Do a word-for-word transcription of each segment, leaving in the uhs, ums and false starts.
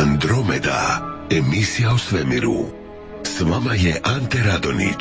Andromeda, emisija o svemiru. S vama je Ante Radonić.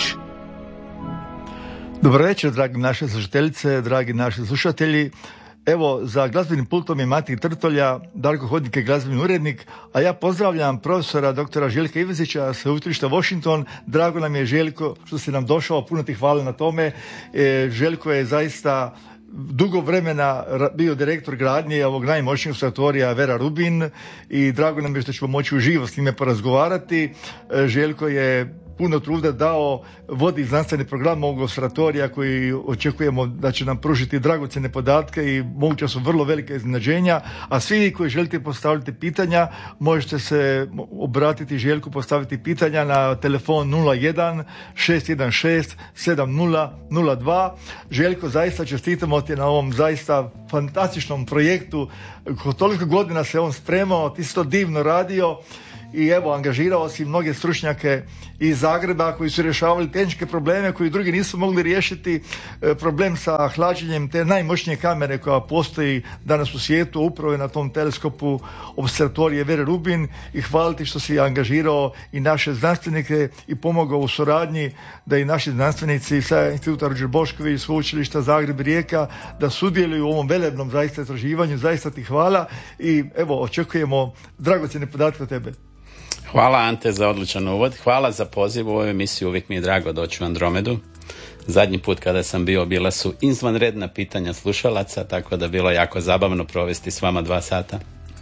Dobar večer, dragi naše slušateljice, dragi naši slušatelji. Evo, za glazbenim pultom je Mati Trtolja, Darko Hodnik je glazbeni urednik, a ja pozdravljam profesora doktora Željka Ivezića, Sveučilišta Washington. Drago nam je, Željko, što si nam došao, puno ti hvala na tome. E, Željko je zaista dugo vremena bio direktor gradnje ovog najmoćnijeg observatorija Vera Rubin i drago nam je što ćemo moći uživo s njime porazgovarati. E, Željko je puno truda dao, vodi znanstveni program ovog observatorija koji očekujemo da će nam pružiti dragocjene podatke i moguća su vrlo velike iznenađenja, a svi koji želite postaviti pitanja možete se obratiti Željku, postaviti pitanja na telefon nula jedan šest jedan šest sedam nula nula dva. Željko, zaista čestitamo ti na ovom zaista fantastičnom projektu. Toliko godina se on spremao, ti si to divno radio. I evo, angažirao si mnoge stručnjake iz Zagreba koji su rješavali tehničke probleme koji drugi nisu mogli riješiti. E, problem sa hlađenjem te najmoćnije kamere koja postoji danas u svijetu, upravo je na tom teleskopu observatorije Vera Rubin, i hvala ti što si angažirao i naše znanstvenike i pomogao u suradnji da i naši znanstvenici sa Instituta Ruđer Bošković, Sveučilišta Zagreb i Rijeka da sudjeluju u ovom velebnom zaista istraživanju. Zaista ti hvala i evo, očekujemo dragocjene podatke od tebe. Hvala Ante za odličan uvod, hvala za poziv u ovu emisiju, uvijek mi je drago doći u Andromedu. Zadnji put kada sam bio, bila su izvanredna pitanja slušalaca, tako da bilo jako zabavno provesti s vama dva sata.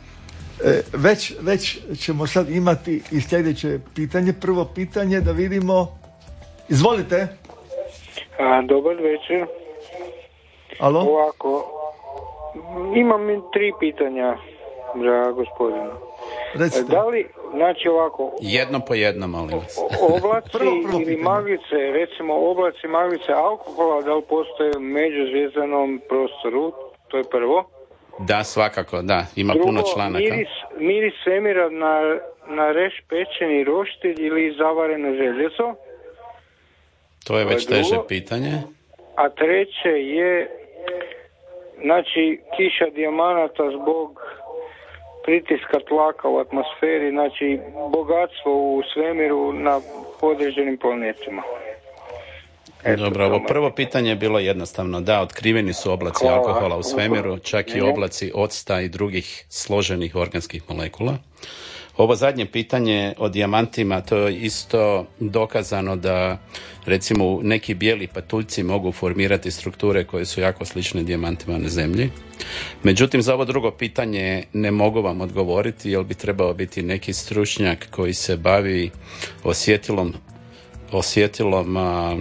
E, već, već ćemo sad imati i sljedeće pitanje. Prvo pitanje da vidimo. Izvolite. A, dobar večer. Alo? Ovako, imam tri pitanja za gospodina. Recite. Da li, znači ovako... Jedno po jedno, molim vas. Oblaci prvo, prvo ili maglice, recimo oblaci, maglice alkohola, da li postoje u međuzvjezdanom prostoru? To je prvo. Da, svakako, da. Ima Drugo, puno članaka. Miris, miris svemira na, na reš pečeni roštilj ili zavareno željezo. To je već Drugo. teže pitanje. A treće je, znači, kiša dijamanata zbog pritiska tlaka u atmosferi, znači bogatstvo u svemiru na određenim planetima. Eto, Dobro, ovo prvo pitanje je bilo jednostavno. Da, otkriveni su oblaci Hvala. alkohola u svemiru, čak i oblaci octa i drugih složenih organskih molekula. Ovo zadnje pitanje o dijamantima, to je isto dokazano da recimo neki bijeli patuljci mogu formirati strukture koje su jako slične dijamantima na zemlji. Međutim, za ovo drugo pitanje ne mogu vam odgovoriti jer bi trebao biti neki stručnjak koji se bavi osjetilom, osjetilom a,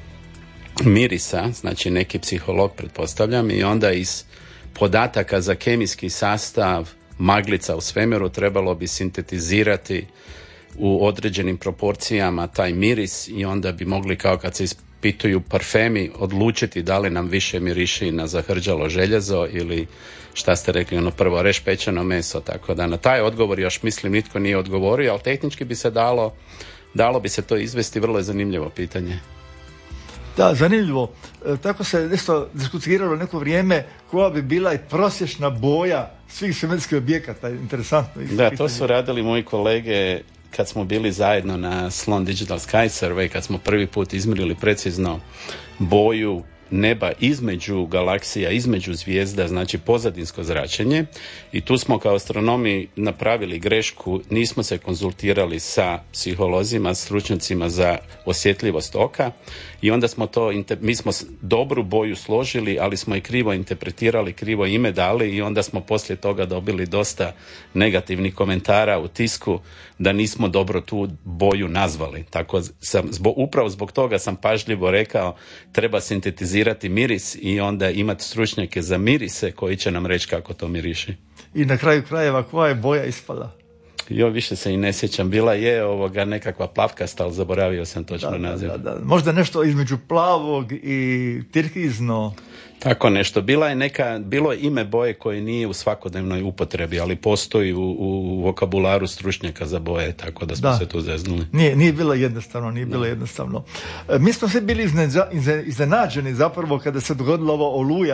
mirisa, znači neki psiholog pretpostavljam, i onda iz podataka za kemijski sastav maglica u svemiru trebalo bi sintetizirati u određenim proporcijama taj miris i onda bi mogli, kao kad se ispituju parfemi, odlučiti da li nam više miriši na zahrđalo željezo ili šta ste rekli, ono prvo reš pečeno meso. Tako da na taj odgovor još mislim nitko nije odgovorio, ali tehnički bi se dalo, dalo bi se to izvesti. Vrlo je zanimljivo pitanje. Da, zanimljivo. E, tako se nešto diskutiralo neko vrijeme koja bi bila i prosječna boja svih svemirskih objekata. Interesantno. Da, pitanje. To su radili moji kolege kad smo bili zajedno na Sloan Digital Sky Survey, kad smo prvi put izmjerili precizno boju neba između galaksija, između zvijezda, znači pozadinsko zračenje, i tu smo kao astronomi napravili grešku, nismo se konzultirali sa psiholozima, stručnjacima za osjetljivost oka, i onda smo to, mi smo dobru boju složili, ali smo i krivo interpretirali, krivo ime dali, i onda smo poslije toga dobili dosta negativnih komentara u tisku da nismo dobro tu boju nazvali. Tako sam, zbog, upravo zbog toga sam pažljivo rekao treba sintetizirati miris i onda imati stručnjake za mirise koji će nam reći kako to miriši. I na kraju krajeva koja je boja ispala? Jo, više se i ne sjećam. Bila je ovoga nekakva plavkasta, ali zaboravio sam točno da, naziv. Da, da. Možda nešto između plavog i tirkizno. Tako nešto. Bila je neka, bilo je ime boje koje nije u svakodnevnoj upotrebi, ali postoji u, u vokabularu stručnjaka za boje, tako da smo da. se tu zeznuli. Nije, nije bilo jednostavno, nije bilo jednostavno. E, mi smo svi bili iznenađeni zapravo kada se dogodila ova oluja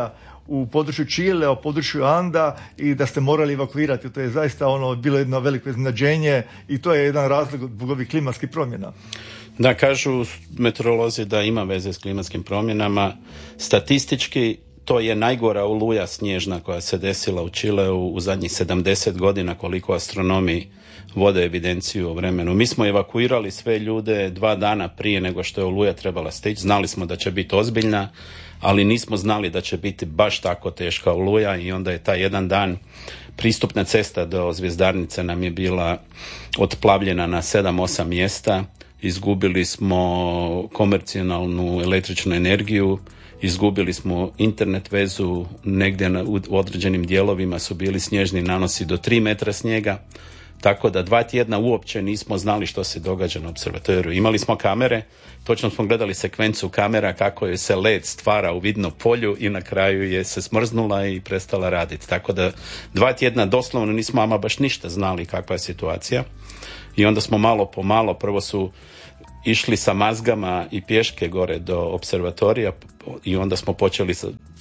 u području Čile, u području Anda i da ste morali evakuirati. To je zaista ono bilo jedno veliko iznenađenje i to je jedan razlog zbog ovih klimatskih promjena. Da, kažu meteorolozi da ima veze s klimatskim promjenama. Statistički to je najgora oluja snježna koja se desila u Čileu u zadnjih sedamdeset godina, koliko astronomi vode evidenciju o vremenu. Mi smo evakuirali sve ljude dva dana prije nego što je oluja trebala stići. Znali smo da će biti ozbiljna, ali nismo znali da će biti baš tako teška oluja i onda je taj jedan dan pristupna cesta do Zvjezdarnice nam je bila otplavljena na sedam osam mjesta. Izgubili smo komercijalnu električnu energiju, izgubili smo internet vezu, negdje na, u određenim dijelovima su bili snježni nanosi do tri metra snijega, tako da dva tjedna uopće nismo znali što se događa na observatoriju. Imali smo kamere, točno smo gledali sekvencu kamera kako je se led stvara u vidno polju i na kraju je se smrznula i prestala raditi. Tako da dva tjedna doslovno nismo ama baš ništa znali kakva je situacija. I onda smo malo po malo, prvo su išli sa mazgama i pješke gore do observatorija i onda smo počeli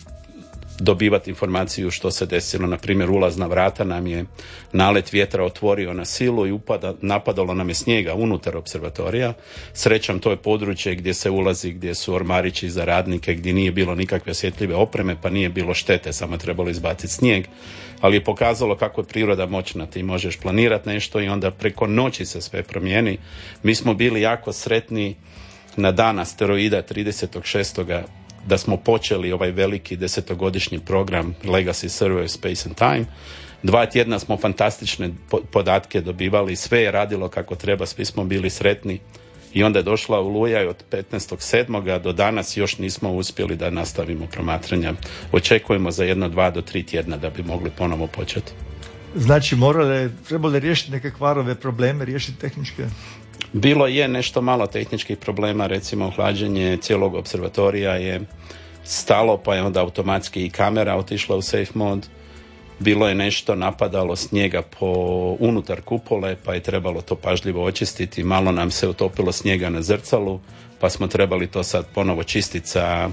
dobivati informaciju što se desilo. Na primjer, ulazna vrata nam je nalet vjetra otvorio na silu i upada, napadalo nam je snijega unutar observatorija. Srećom, to je područje gdje se ulazi, gdje su ormarići za radnike, gdje nije bilo nikakve osjetljive opreme, pa nije bilo štete, samo je trebalo izbaciti snijeg. Ali je pokazalo kako je priroda moćna. Ti možeš planirati nešto i onda preko noći se sve promijeni. Mi smo bili jako sretni na dan asteroida tridesetog šestog da smo počeli ovaj veliki desetogodišnji program Legacy Survey of Space and Time. Dva tjedna smo fantastične podatke dobivali, sve je radilo kako treba, svi smo bili sretni i onda je došla oluja i od petnaestog sedmog do danas još nismo uspjeli da nastavimo promatranja. Očekujemo za jedno, dva do tri tjedna da bi mogli ponovo početi. Znači morale, trebali riješiti neke kvarove, probleme, riješiti tehničke? Bilo je nešto malo tehničkih problema, recimo hlađenje cijelog observatorija je stalo, pa je onda automatski i kamera otišla u safe mode. Bilo je nešto napadalo snijega po unutar kupole, pa je trebalo to pažljivo očistiti. Malo nam se utopilo snijega na zrcalu, pa smo trebali to sad ponovo čistiti sa,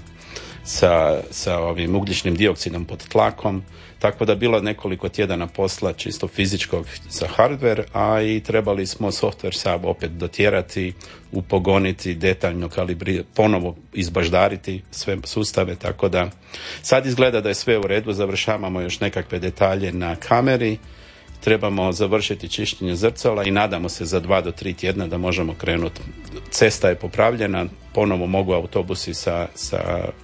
sa, sa ovim ugljičnim dioksidom pod tlakom. Tako da bilo nekoliko tjedana posla čisto fizičkog za hardware, a i trebali smo software sav opet dotjerati, upogoniti, detaljno kalibrirati, ponovo izbaždariti sve sustave, tako da sad izgleda da je sve u redu, završavamo još nekakve detalje na kameri, trebamo završiti čišćenje zrcala i nadamo se za dva do tri tjedna da možemo krenuti. Cesta je popravljena, ponovo mogu autobusi sa, sa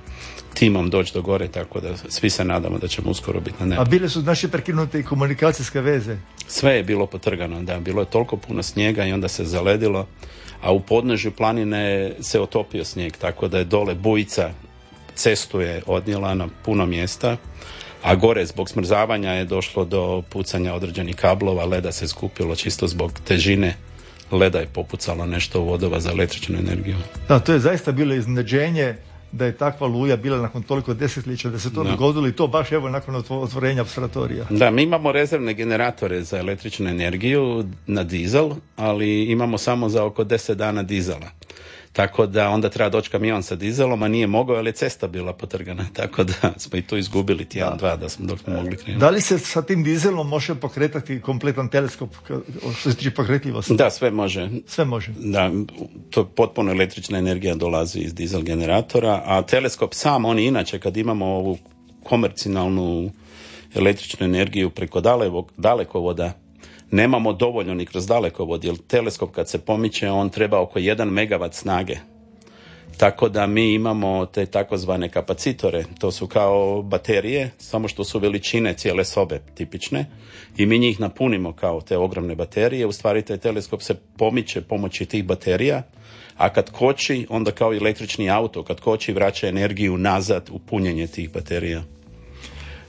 timom doći do gore, tako da svi se nadamo da ćemo uskoro biti na nebu. A bile su naše prekinute i komunikacijske veze? Sve je bilo potrgano, da. Bilo je toliko puno snijega i onda se zaledilo, a u podnožju planine se otopio snijeg, tako da je dole bujica cestu je odnijela na puno mjesta, a gore zbog smrzavanja je došlo do pucanja određenih kablova, leda se skupilo čisto zbog težine leda je popucalo nešto u vodova za električnu energiju. Da, to je zaista bilo iznenađenje da je takva oluja bila nakon toliko desetljeća, da se to dogodilo i to baš evo nakon otvorenja observatorija. Da, mi imamo rezervne generatore za električnu energiju na dizel, ali imamo samo za oko deset dana dizela. Tako da onda treba doći kamion sa dizelom, a nije mogao, jer je cesta bila potrgana. Tako da smo i tu izgubili tjedan, da. dva, da smo dok smo mogli krenuti. Da li se sa tim dizelom može pokretati kompletan teleskop, što se tiče pokretljivosti? Da, sve može. Sve može. Da, to potpuno električna energija dolazi iz dizel generatora, a teleskop sam, on inače kad imamo ovu komercijalnu električnu energiju preko dalekovoda, nemamo dovoljno ni kroz dalekovod, jer teleskop kad se pomiče, on treba oko jedan megavat snage. Tako da mi imamo te takozvane kapacitore, to su kao baterije, samo što su veličine cijele sobe tipične i mi njih napunimo kao te ogromne baterije. U stvari taj teleskop se pomiče pomoći tih baterija, a kad koči, onda kao električni auto, kad koči vraća energiju nazad u punjenje tih baterija.